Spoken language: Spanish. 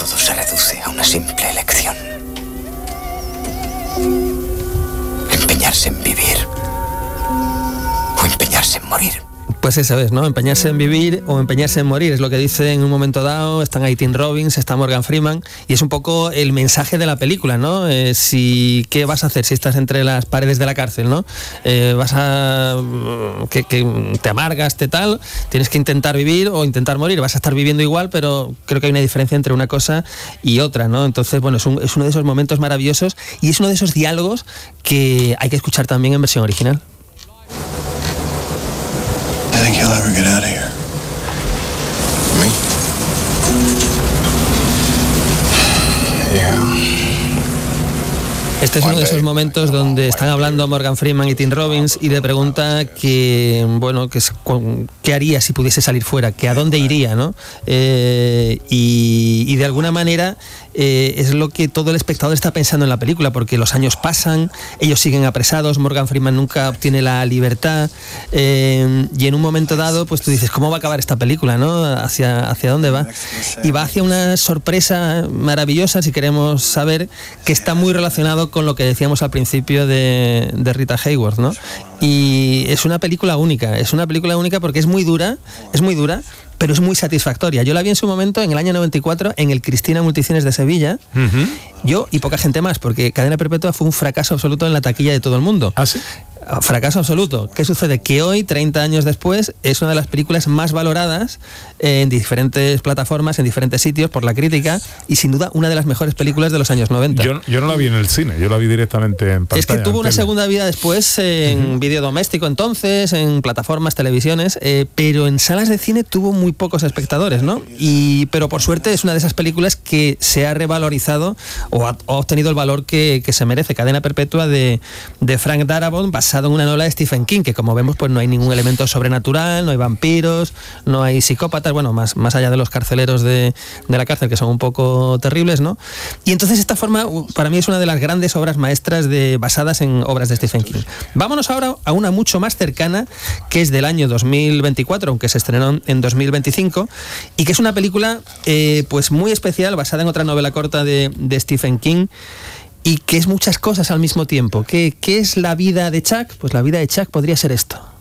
todo se reduce a una simple elección. Empeñarse en vivir o empeñarse en morir. Pues eso es, ¿no? Empeñarse en vivir o empeñarse en morir, es lo que dice en un momento dado. Están ahí Tim Robbins, está Morgan Freeman, y es un poco el mensaje de la película, ¿no? ¿Qué vas a hacer si estás entre las paredes de la cárcel, ¿no? Que te amargas, tal, tienes que intentar vivir o intentar morir. Vas a estar viviendo igual, pero creo que hay una diferencia entre una cosa y otra, ¿no? Entonces, bueno, es uno de esos momentos maravillosos y es uno de esos diálogos que hay que escuchar también en versión original. I think he'll ever get out of here. Me? Yeah. Este es uno de esos momentos donde están hablando Morgan Freeman y Tim Robbins y le pregunta qué haría si pudiese salir fuera, que a dónde iría, ¿no? Y de alguna manera es lo que todo el espectador está pensando en la película, porque los años pasan, ellos siguen apresados, Morgan Freeman nunca obtiene la libertad, y en un momento dado pues tú dices, ¿cómo va a acabar esta película, ¿no? ¿Hacia dónde va? Y va hacia una sorpresa maravillosa, si queremos saber, que está muy relacionado con lo que decíamos al principio de Rita Hayworth, ¿no? Y es una película única porque es muy dura, pero es muy satisfactoria. Yo la vi en su momento, en el año 94, en el Cristina Multicines de Sevilla. Uh-huh. Yo y poca gente más, porque Cadena Perpetua fue un fracaso absoluto en la taquilla de todo el mundo. ¿Ah, sí? Fracaso absoluto. ¿Qué sucede? Que hoy, 30 años después, es una de las películas más valoradas en diferentes plataformas, en diferentes sitios, por la crítica, y sin duda una de las mejores películas de los años 90. Yo no la vi en el cine, yo la vi directamente en pantalla. Es que tuvo una segunda vida después en vídeo doméstico entonces, en plataformas, televisiones, pero en salas de cine tuvo muy pocos espectadores, ¿no? Pero por suerte es una de esas películas que se ha revalorizado o ha obtenido el valor que se merece. Cadena Perpetua de Frank Darabont, basado en una novela de Stephen King, que como vemos pues no hay ningún elemento sobrenatural, no hay vampiros, no hay psicópatas, bueno, más allá de los carceleros de la cárcel, que son un poco terribles, ¿no? Y entonces esta forma para mí es una de las grandes obras maestras basadas en obras de Stephen King. Vámonos ahora a una mucho más cercana, que es del año 2024, aunque se estrenó en 2025, y que es una película pues muy especial, basada en otra novela corta de Stephen King, y que es muchas cosas al mismo tiempo. ¿Qué es la vida de Chuck? Pues la vida de Chuck podría ser esto.